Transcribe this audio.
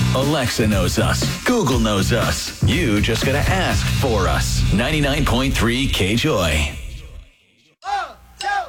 Alexa knows us. Google knows us. You just gotta ask for us. 99.3 KJOY.